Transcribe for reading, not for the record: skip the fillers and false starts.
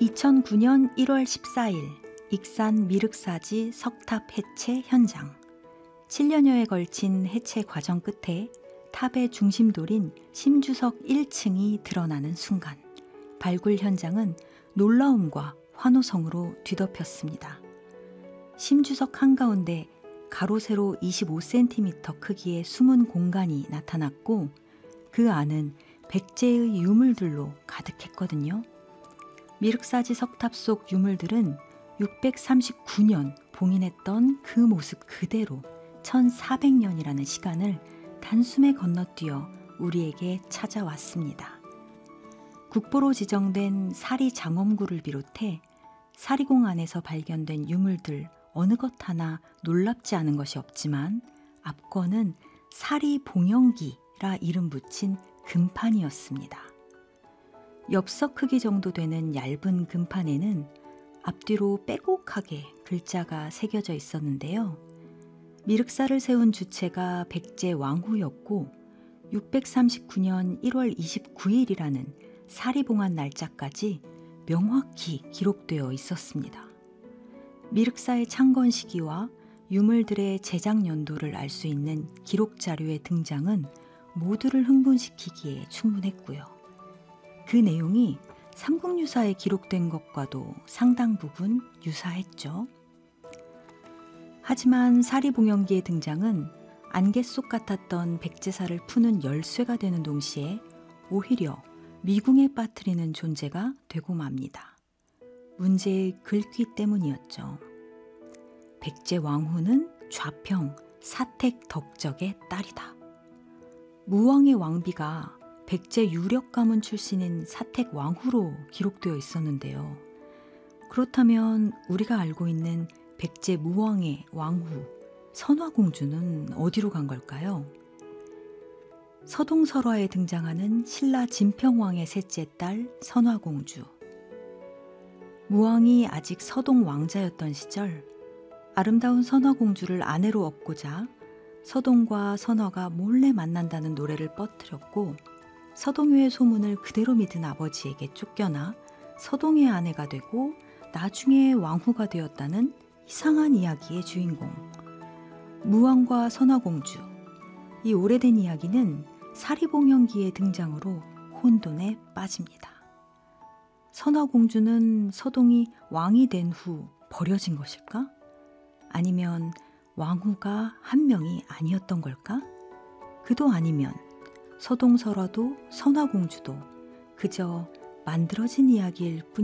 2009년 1월 14일 익산 미륵사지 석탑 해체 현장. 7년여에 걸친 해체 과정 끝에 탑의 중심돌인 심주석 1층이 드러나는 순간 발굴 현장은 놀라움과 환호성으로 뒤덮였습니다. 심주석 한가운데 가로 세로 25cm 크기의 숨은 공간이 나타났고 그 안은 백제의 유물들로 가득했거든요. 미륵사지 석탑 속 유물들은 639년 봉인했던 그 모습 그대로 1400년이라는 시간을 단숨에 건너뛰어 우리에게 찾아왔습니다. 국보로 지정된 사리장엄구를 비롯해 사리공 안에서 발견된 유물들 어느 것 하나 놀랍지 않은 것이 없지만 앞권은 사리봉영기라 이름 붙인 금판이었습니다. 엽서 크기 정도 되는 얇은 금판에는 앞뒤로 빼곡하게 글자가 새겨져 있었는데요. 미륵사를 세운 주체가 백제 왕후였고 639년 1월 29일이라는 사리봉한 날짜까지 명확히 기록되어 있었습니다. 미륵사의 창건 시기와 유물들의 제작 연도를 알 수 있는 기록 자료의 등장은 모두를 흥분시키기에 충분했고요. 그 내용이 삼국유사에 기록된 것과도 상당 부분 유사했죠. 하지만 사리봉영기의 등장은 안개 속 같았던 백제사를 푸는 열쇠가 되는 동시에 오히려 미궁에 빠뜨리는 존재가 되고 맙니다. 문제의 글귀 때문이었죠. 백제 왕후는 좌평 사택 덕적의 딸이다. 무왕의 왕비가 백제 유력 가문 출신인 사택 왕후로 기록되어 있었는데요. 그렇다면 우리가 알고 있는 백제 무왕의 왕후 선화공주는 어디로 간 걸까요? 서동설화에 등장하는 신라 진평왕의 셋째 딸 선화공주. 무왕이 아직 서동 왕자였던 시절 아름다운 선화공주를 아내로 얻고자 서동과 선화가 몰래 만난다는 노래를 뻗뜨렸고 서동요의 소문을 그대로 믿은 아버지에게 쫓겨나 서동의 아내가 되고 나중에 왕후가 되었다는 이상한 이야기의 주인공 무왕과 선화공주. 이 오래된 이야기는 사리봉영기의 등장으로 혼돈에 빠집니다. 선화공주는 서동이 왕이 된 후 버려진 것일까? 아니면 왕후가 한 명이 아니었던 걸까? 그도 아니면 서동설화도 선화공주도 그저 만들어진 이야기일 뿐